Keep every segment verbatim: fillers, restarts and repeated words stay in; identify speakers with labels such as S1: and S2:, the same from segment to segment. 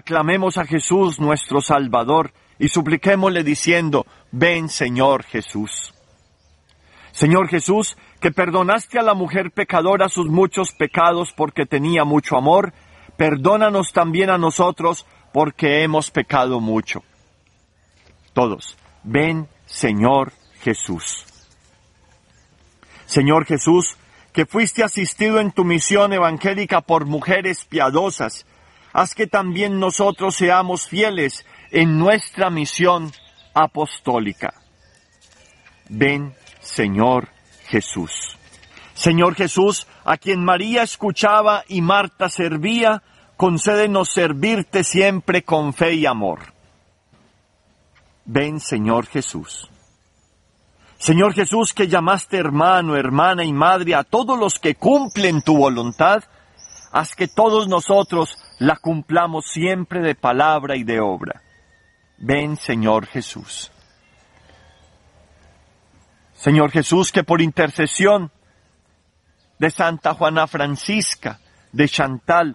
S1: aclamemos a Jesús nuestro Salvador y supliquémosle diciendo: ven, Señor Jesús. Señor Jesús, que perdonaste a la mujer pecadora sus muchos pecados porque tenía mucho amor, perdónanos también a nosotros porque hemos pecado mucho. Todos, ven, Señor Jesús. Señor Jesús, que fuiste asistido en tu misión evangélica por mujeres piadosas, haz que también nosotros seamos fieles en nuestra misión apostólica. Ven, Señor Jesús. Señor Jesús, a quien María escuchaba y Marta servía, concédenos servirte siempre con fe y amor. Ven, Señor Jesús. Señor Jesús, que llamaste hermano, hermana y madre a todos los que cumplen tu voluntad, haz que todos nosotros la cumplamos siempre de palabra y de obra. Ven, Señor Jesús. Señor Jesús, que por intercesión de Santa Juana Francisca de Chantal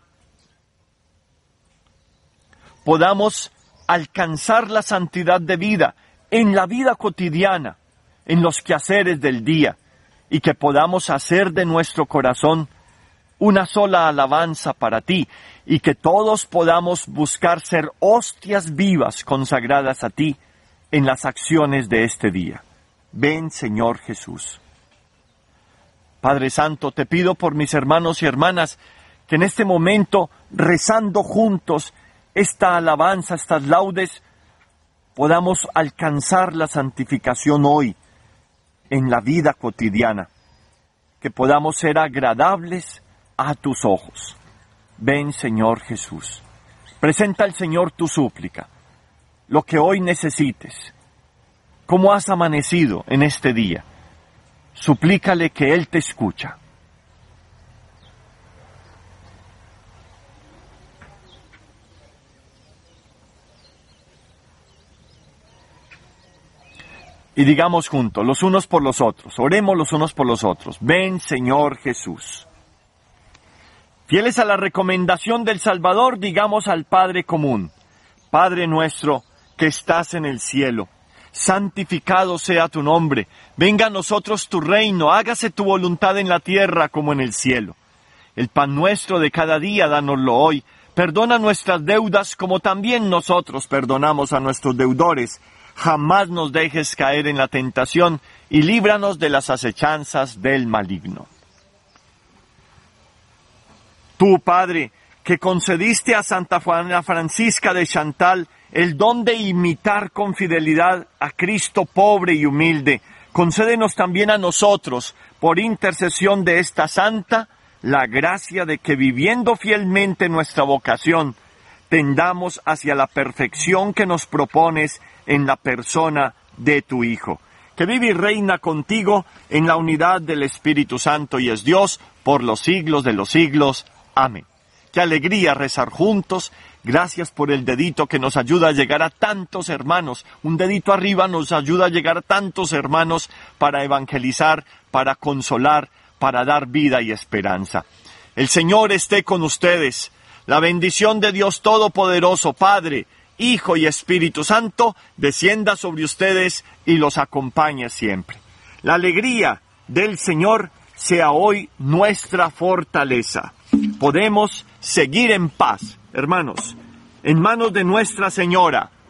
S1: podamos alcanzar la santidad de vida en la vida cotidiana, en los quehaceres del día, y que podamos hacer de nuestro corazón una sola alabanza para ti, y que todos podamos buscar ser hostias vivas consagradas a ti en las acciones de este día. Ven, Señor Jesús. Padre Santo, te pido por mis hermanos y hermanas que en este momento, rezando juntos esta alabanza, estas laudes, podamos alcanzar la santificación hoy en la vida cotidiana, que podamos ser agradables a tus ojos. Ven, Señor Jesús. Presenta al Señor tu súplica, lo que hoy necesites. ¿Cómo has amanecido en este día? Suplícale que Él te escucha. Y digamos juntos, los unos por los otros, oremos los unos por los otros. Ven, Señor Jesús. Fieles a la recomendación del Salvador, digamos al Padre común: Padre nuestro que estás en el cielo, santificado sea tu nombre, venga a nosotros tu reino, hágase tu voluntad en la tierra como en el cielo. El pan nuestro de cada día, dánoslo hoy, perdona nuestras deudas como también nosotros perdonamos a nuestros deudores. Jamás nos dejes caer en la tentación y líbranos de las acechanzas del maligno. Tú, Padre, que concediste a Santa Juana Francisca de Chantal el don de imitar con fidelidad a Cristo pobre y humilde, concédenos también a nosotros, por intercesión de esta santa, la gracia de que viviendo fielmente nuestra vocación, tendamos hacia la perfección que nos propones en la persona de tu Hijo, que vive y reina contigo en la unidad del Espíritu Santo y es Dios por los siglos de los siglos. Amén. Qué alegría rezar juntos. Gracias por el dedito que nos ayuda a llegar a tantos hermanos. Un dedito arriba nos ayuda a llegar a tantos hermanos para evangelizar, para consolar, para dar vida y esperanza. El Señor esté con ustedes. La bendición de Dios Todopoderoso, Padre, Hijo y Espíritu Santo, descienda sobre ustedes y los acompañe siempre. La alegría del Señor sea hoy nuestra fortaleza. Podemos seguir en paz, hermanos, en manos de Nuestra Señora,